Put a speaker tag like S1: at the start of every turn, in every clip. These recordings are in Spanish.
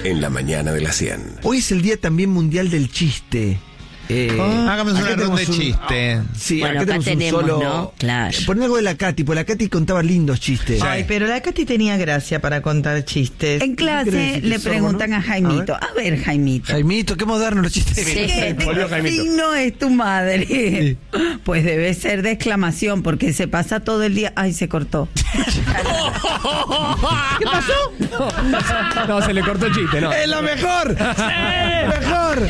S1: en la mañana de la 100.
S2: Hoy es el día también mundial del chiste.
S3: Hagamos una ronda de chiste.
S2: Sí,
S4: Bueno,
S2: acá
S4: acá
S2: tenemos un
S4: tenemos,
S2: solo.
S4: ¿no? Claro.
S2: Poné algo de la Katy, porque la Katy contaba lindos chistes.
S5: Ay, pero la Katy tenía gracia para contar chistes.
S6: En
S2: ¿Qué querés
S6: clase
S2: decir?
S6: le
S2: ¿Sorbo,
S6: preguntan
S2: no?
S6: a Jaimito. A ver, Jaimito.
S2: Jaimito, qué moderno los chistes.
S4: Sí.
S6: ¿Qué signo es tu madre? Pues debe ser de exclamación, porque se pasa todo el día. Ay, se cortó.
S7: ¿Qué pasó? No, se le cortó el chiste, ¿no?
S2: ¡Es lo mejor! ¡Mejor!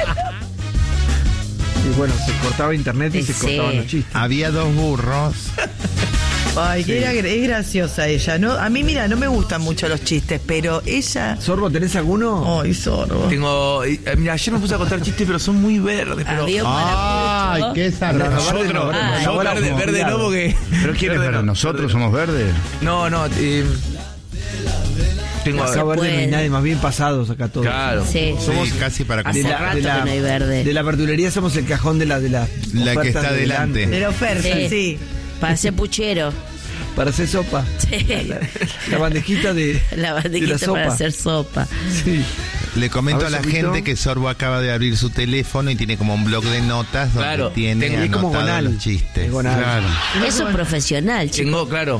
S2: Y bueno, se cortaba internet y se
S4: Sí.
S2: cortaban los chistes.
S3: Había dos burros.
S5: Ay, es graciosa ella, ¿no? A mí, mira, no me gustan mucho los chistes, pero ella...
S2: Sorbo, ¿tenés alguno?
S5: Ay, Sorbo.
S8: Tengo. Mira, ayer me puse a contar chistes, pero son muy verdes. Pero.
S4: Adiós,
S3: Ay,
S4: maravilloso.
S3: qué sabroso.
S8: Nosotros.
S4: Ay.
S8: No, verde no, porque.
S3: ¿Pero quién es verde? ¿Nosotros somos verdes?
S8: No. Tengo.
S2: Acá verde no hay
S4: puede.
S2: nadie, más bien pasados acá todos.
S8: Claro.
S4: Sí.
S3: Somos casi para
S4: Hace
S3: comprar.
S4: rato que no hay verde.
S2: De la verdulería somos el cajón de la
S3: La que
S2: ofertas
S3: está
S2: de
S3: delante.
S5: De la oferta,
S4: Sí.
S5: sí.
S4: Para ser puchero.
S2: Para hacer sopa.
S4: Sí.
S2: La bandejita de
S4: La
S2: de
S4: bandejita
S2: sopa.
S4: para hacer sopa.
S2: Sí.
S3: Le comento
S2: A
S3: a,
S2: ver,
S3: la
S2: Sorbito.
S3: gente que Sorbo acaba de abrir su teléfono y tiene como un blog de notas donde
S8: Claro,
S3: tiene
S8: tengo-
S2: es como
S3: anotados
S2: Gonal.
S3: los chistes.
S2: Es Gonal.
S3: Claro.
S4: Eso es profesional, chicos.
S8: Tengo, claro.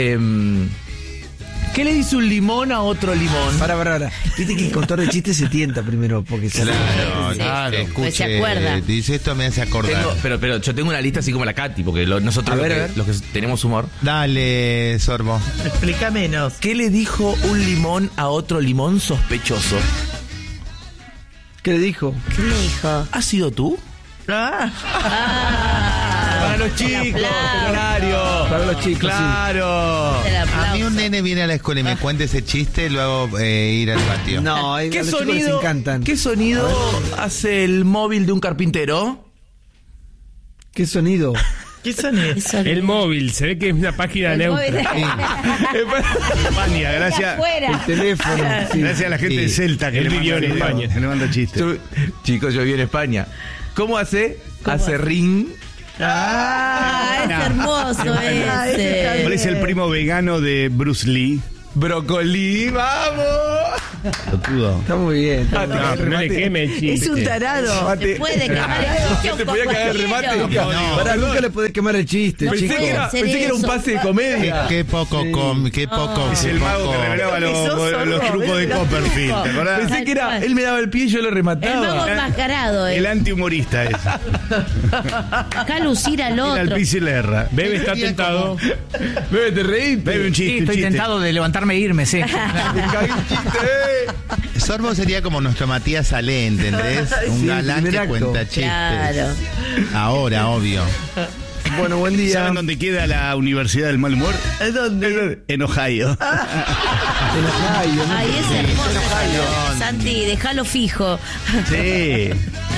S8: ¿Qué le dice un limón a otro limón?
S2: Para. Viste que el contar de chistes se tienta primero, porque se
S3: Claro,
S4: Sí.
S3: claro.
S4: Pues
S3: Escuche,
S4: se acuerda.
S3: dice esto me hace acordar.
S8: Pero yo tengo una lista así como la Katy, porque nosotros
S2: A ver,
S8: los,
S2: a
S8: que,
S2: ver.
S8: los que tenemos humor.
S3: Dale, Sorbo.
S5: Explica menos.
S8: ¿Qué le dijo un limón a otro limón sospechoso?
S2: ¿Qué le dijo?
S4: ¿Qué le dijo?
S8: ¿Has sido tú?
S5: Ah,
S8: Para los chicos,
S4: aplauso.
S2: Para los chicos,
S8: Claro.
S4: El
S3: A mí
S4: aplauso.
S3: un nene viene a la escuela y me cuenta ese chiste y luego ir al patio.
S2: sí. No, a
S8: ¿Qué
S2: los chicos les
S8: sonido,
S2: encantan.
S8: ¿Qué sonido hace el móvil de un carpintero?
S2: ¿Qué sonido?
S5: ¿qué sonido?
S4: Eso
S7: El móvil, se ve que es una página
S4: El móvil.
S7: neutra.
S9: España, gracias.
S4: Afuera.
S2: El teléfono. Sí.
S9: Gracias a la gente
S3: Sí.
S9: de Celta que
S7: Él
S9: le
S7: vivió
S9: manda
S7: en
S9: videos,
S7: España.
S9: que le manda chistes.
S8: Chicos, yo viví en España. ¿Cómo hace? Hace ring.
S4: Ah, es hermoso ese.
S9: Parece el primo vegano de Bruce Lee.
S8: Brócoli, vamos.
S9: Totudo.
S2: Está muy bien. Está muy
S7: No,
S2: bien.
S7: pero no le queme el chiste.
S5: Es un tarado.
S4: ¿Se puede quemar el chiste a un
S8: ¿Te podía caer el remate?
S4: compañero?
S3: No,
S2: Pará, nunca le podés quemar el chiste,
S4: No
S2: chicos.
S4: puede ser
S8: Pensé que era un
S4: eso.
S8: pase de comedia.
S3: Qué poco, qué poco.
S9: Es
S3: qué
S9: el mago
S3: poco.
S9: que revelaba los trucos de Copperfield, ¿te acordás?
S8: Pensé que era, él me daba el pie y yo lo
S4: El mago
S8: remataba.
S4: enmascarado,
S9: El antihumorista es.
S4: Acá lucir al
S9: Ir al
S4: otro.
S9: piso y le erra.
S7: Bebe está tentado.
S8: Bebe, te reíste.
S9: Bebe un chiste, un chiste.
S10: de levantarme e irme, sí.
S8: Te cagué el chiste.
S3: Sorbo sería como nuestro Matías Salé, ¿entendés? Un
S2: Sí,
S3: galán
S2: primer
S3: que
S2: acto.
S3: cuenta chistes.
S4: Claro.
S3: Ahora, obvio.
S2: Bueno, buen día.
S9: ¿Saben dónde queda la Universidad del Mal Humor?
S5: ¿Es dónde?
S9: En Ohio.
S2: En Ohio, ¿no?
S4: Ay, es hermoso. Santi, déjalo fijo.
S9: Sí.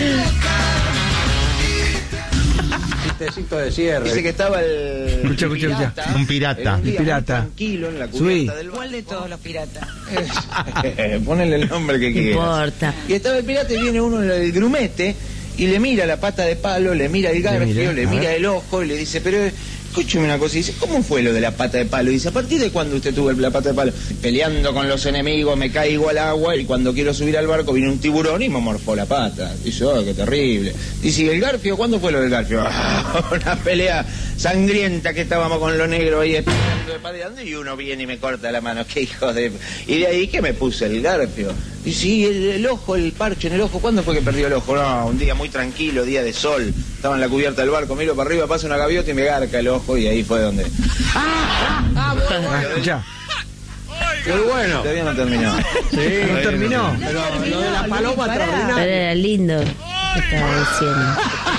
S11: Dice que estaba el...
S2: Escucha.
S3: Un pirata.
S2: El pirata.
S11: Tranquilo en la
S2: Subí.
S11: cubierta del
S6: ¿Cuál de todos los piratas?
S11: Ponele el nombre que
S4: No
S11: quieras.
S4: importa.
S11: Y estaba el pirata y viene uno del grumete y le mira la pata de palo, le mira el garfio, le mira el ojo y le dice, pero escúcheme una cosa, y dice, ¿cómo fue lo de la pata de palo? Y dice, ¿a partir de cuándo usted tuvo la pata de palo? Peleando con los enemigos, me caigo al agua y cuando quiero subir al barco viene un tiburón y me morfó la pata. Dice, oh, qué terrible. Dice, ¿y el garfio? ¿Cuándo fue lo del garfio? Una pelea sangrienta que estábamos con los negros ahí esperando, padeando, y uno viene y me corta la mano. Qué hijo de... Y de ahí que me puse el garfio. Y sí, el ojo, el parche en el ojo, ¿cuándo fue que perdió el ojo? No, un día muy tranquilo, día de sol. Estaba en la cubierta del barco, miro para arriba, pasa una gaviota y me garca el ojo y ahí fue donde...
S2: Escucha.
S11: Pero bueno, todavía no terminó.
S2: No terminó.
S11: Pero lo de la paloma
S4: Pero era lindo. ¿Qué estaba diciendo?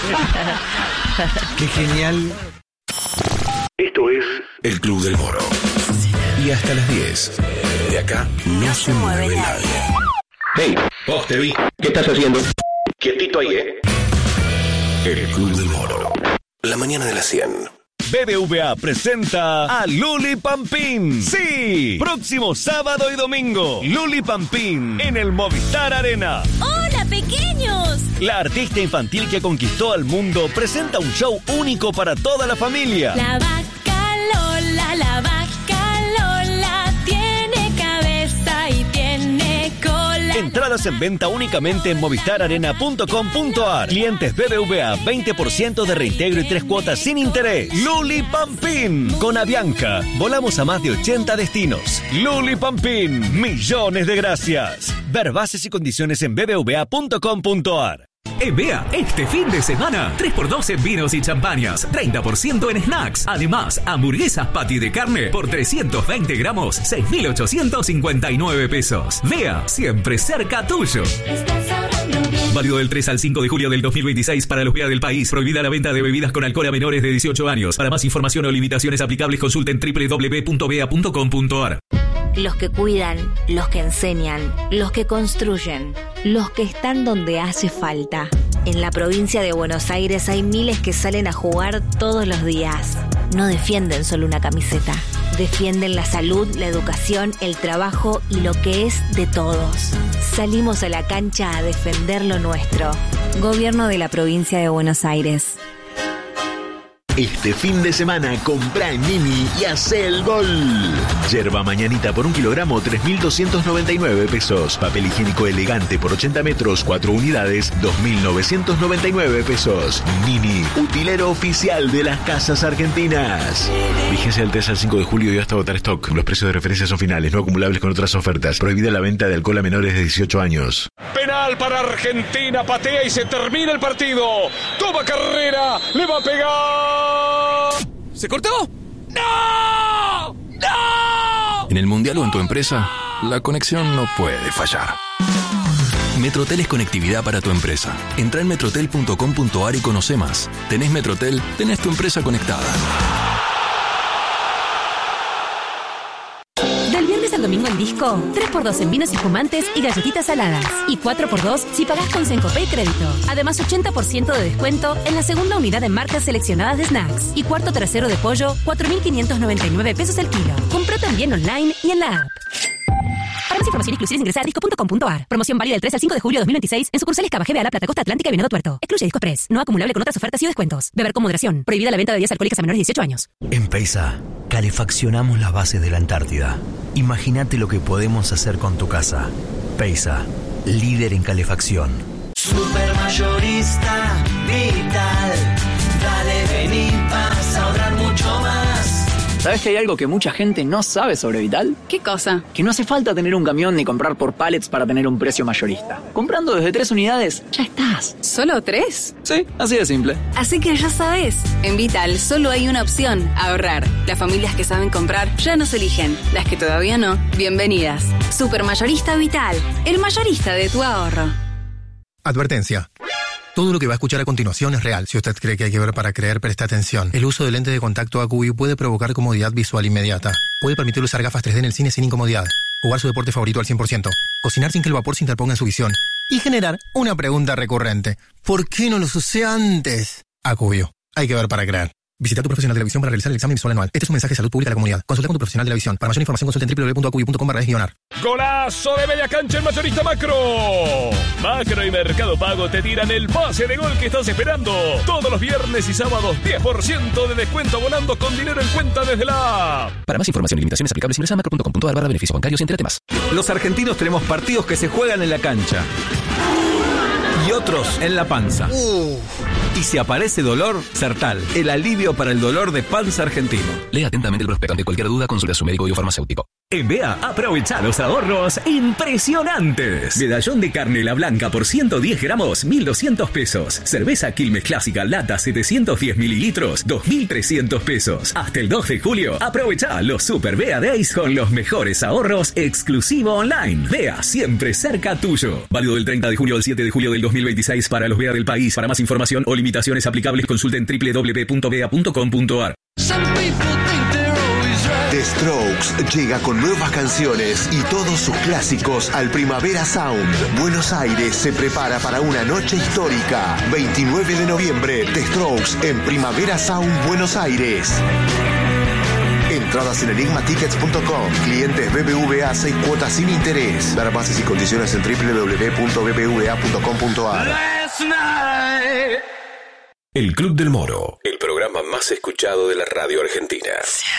S2: Qué genial.
S1: Esto es El Club del Moro. Y hasta las 10. De acá no se mueve nadie. Hey, vos te vi. ¿Qué estás haciendo? Quietito ahí, El Club del Moro. La mañana de las 100.
S12: BBVA presenta a Luli Pampín. Sí, próximo sábado y domingo, Luli Pampín en el Movistar Arena.
S13: ¡Hola, pequeños!
S12: La artista infantil que conquistó al mundo presenta un show único para toda la familia.
S13: La vaca Lola tiene cabeza y tiene cola.
S12: Entrada Entradas en venta únicamente en movistararena.com.ar. Clientes BBVA, 20% de reintegro y 3 cuotas sin interés. Luli Pampín. Con Avianca, volamos a más de 80 destinos. Luli Pampín, millones de gracias. Ver bases y condiciones en bbva.com.ar.
S10: En Bea, este fin de semana, 3x2 en vinos y champañas, 30% en snacks. Además, hamburguesas patty de carne por 320 gramos, 6.859 pesos. Bea, siempre cerca tuyo. Válido del 3 al 5 de julio del 2026 para los Bea del país. Prohibida la venta de bebidas con alcohol a menores de 18 años. Para más información o limitaciones aplicables, consulten www.bea.com.ar.
S14: Los que cuidan, los que enseñan, los que construyen, los que están donde hace falta. En la provincia de Buenos Aires hay miles que salen a jugar todos los días. No defienden solo una camiseta. Defienden la salud, la educación, el trabajo y lo que es de todos. Salimos a la cancha a defender lo nuestro. Gobierno de la provincia de Buenos Aires.
S1: Este fin de semana compra en Mini y hace el gol. Yerba mañanita por 1 kilogramo, 3.299 pesos. Papel higiénico elegante por 80 metros, 4 unidades, 2.999 pesos. Mini, utilero oficial de las casas argentinas. Vigencia del 3 al 5 de julio y hasta agotar stock. Los precios de referencia son finales, no acumulables con otras ofertas. Prohibida la venta de alcohol a menores de 18 años.
S12: Penal para Argentina, patea y se termina el partido. Toma carrera, le va a pegar.
S15: ¿Se cortó? ¡No! ¡No! En el Mundial o en tu empresa, la conexión no puede fallar. Metrotel es conectividad para tu empresa. Entra en metrotel.com.ar y conoce más. Tenés Metrotel, tenés tu empresa conectada.
S16: Del viernes al domingo en Disco, 3x2 en vinos y espumantes y galletitas saladas. Y 4x2 si pagás con Sencopay Crédito. Además, 80% de descuento en la segunda unidad en marcas seleccionadas de snacks. Y cuarto trasero de pollo, 4.599 pesos el kilo. Compra también online y en la app. Para más información y exclusivas ingresa a disco.com.ar. Promoción válida del 3 al 5 de julio de 2026 en sucursales Cava, GBA, La Plata, Costa Atlántica y Venado Tuerto. Excluye Disco Express. No acumulable con otras ofertas y descuentos. Beber con moderación. Prohibida la venta de bebidas alcohólicas a menores de 18 años.
S17: En Peisa, calefaccionamos las bases de la Antártida. Imagínate lo que podemos hacer con tu casa. Peisa, líder en calefacción.
S18: Supermayorista Vital. Dale, vení, vas a ahorrar mucho más.
S19: ¿Sabes que hay algo que mucha gente no sabe sobre Vital?
S20: ¿Qué cosa?
S19: Que no hace falta tener un camión ni comprar por pallets para tener un precio mayorista. Comprando desde 3 unidades, ya estás.
S20: ¿Solo 3?
S19: Sí, así de simple.
S20: Así que ya sabes, en Vital solo hay una opción, ahorrar. Las familias que saben comprar ya nos eligen. Las que todavía no, bienvenidas. Supermayorista Vital, el mayorista de tu ahorro.
S21: Advertencia. Todo lo que va a escuchar a continuación es real. Si usted cree que hay que ver para creer, preste atención. El uso de lente de contacto AcuView puede provocar comodidad visual inmediata. Puede permitir usar gafas 3D en el cine sin incomodidad. Jugar su deporte favorito al 100%. Cocinar sin que el vapor se interponga en su visión. Y generar una pregunta recurrente. ¿Por qué no los usé antes? AcuView. Hay que ver para creer. Visita a tu profesional de la visión para realizar el examen visual anual. Este es un mensaje de salud pública a la comunidad. Consulta con tu profesional de la visión. Para mayor información consulta en www.acuvi.com/ar.
S12: ¡Golazo de media cancha en Mayorista Macro! Macro y Mercado Pago te tiran el pase de gol que estás esperando. Todos los viernes y sábados, 10% de descuento volando con dinero en cuenta desde la app.
S15: Para más información y limitaciones aplicables ingresa a macro.com.ar/beneficios bancarios, entre temas.
S8: Los argentinos tenemos partidos que se juegan en la cancha y otros en la panza. Y si aparece dolor, Sertal, el alivio para el dolor de panza argentino.
S15: Lea atentamente el prospecto. Ante cualquier duda, consulta a su médico y o farmacéutico.
S10: En Bea, aprovecha los ahorros impresionantes. Medallón de carne La Blanca por 110 gramos, 1.200 pesos. Cerveza Quilmes Clásica Lata 710 mililitros, 2.300 pesos. Hasta el 2 de julio, aprovecha los Super Bea Days con los mejores ahorros exclusivo online. Bea, siempre cerca tuyo. Válido del 30 de junio al 7 de julio del 2026 para los Bea del país. Para más información o limitaciones aplicables, consulten www.bea.com.ar.
S1: The Strokes llega con nuevas canciones y todos sus clásicos al Primavera Sound. Buenos Aires se prepara para una noche histórica. 29 de noviembre, The Strokes en Primavera Sound Buenos Aires. Entradas en enigmatickets.com. Clientes BBVA 6 cuotas sin interés. Dar bases y condiciones en www.bbva.com.ar.
S12: El Club del Moro, el programa más escuchado de la radio argentina.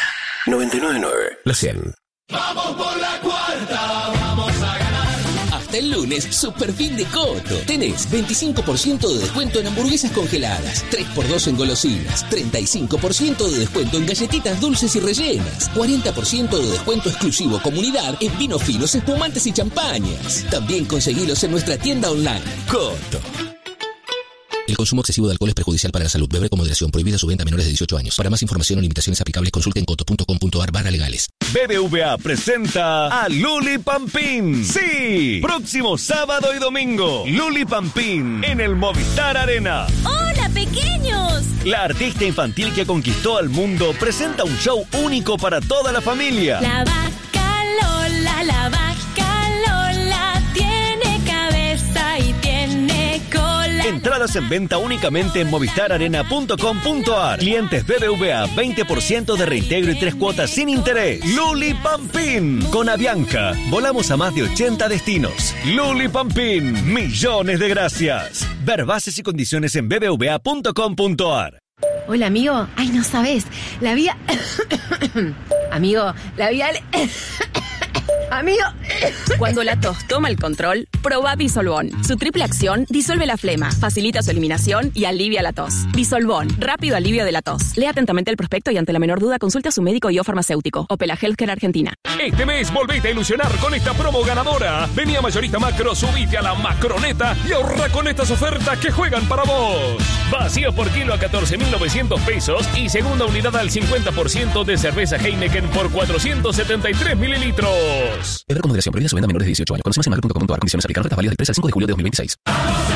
S12: 99.9, la 100.
S18: Vamos por la cuarta, vamos a ganar.
S12: Hasta
S1: hasta el lunes, super fin de Coto. Tenés 25% de descuento en hamburguesas congeladas, 3x2 en golosinas, 35% de descuento en galletitas dulces y rellenas, 40% de descuento exclusivo comunidad en vinos finos, espumantes y champañas. También conseguilos en nuestra tienda online. Coto. El consumo excesivo de alcohol es perjudicial para la salud. Beber con moderación. Prohibida su venta a menores de 18 años. Para más información o limitaciones aplicables, consulte en coto.com.ar/legales.
S12: BBVA presenta a Luli Pampín. Sí, próximo sábado y domingo, Luli Pampín en el Movistar Arena.
S13: ¡Hola, pequeños!
S12: La artista infantil que conquistó al mundo presenta un show único para toda la familia.
S13: La vaca Lola, la vaca Lola, tiene cabeza y tiene cola.
S12: Entradas en venta únicamente en movistararena.com.ar. Clientes BBVA, 20% de reintegro y 3 cuotas sin interés. Luli Pampín. Con Avianca, volamos a más de 80 destinos. Luli Pampín, millones de gracias. Ver bases y condiciones en bbva.com.ar.
S16: Hola, amigo. Ay, no sabes. La vida... Amigo, la vida... Amigo.
S20: Cuando la tos toma el control, proba Disolvón. Su triple acción disuelve la flema, facilita su eliminación y alivia la tos. Disolvón, rápido alivio de la tos. Lea atentamente el prospecto y ante la menor duda consulte a su médico y o farmacéutico. Opela Healthcare Argentina.
S7: Este mes volvete a ilusionar con esta promo ganadora. Vení a Mayorista Macro, subite a la Macroneta y ahorra con estas ofertas que juegan para vos. Vacío por kilo a 14.900 pesos y segunda unidad al 50% de cerveza Heineken por 473 mililitros.
S1: Beber con moderación. Prohibida su venta a menores de 18 años. Consume en macro.com.ar. Condiciones aplican. Ofertas válidas del 3 al 5 de julio de 2026.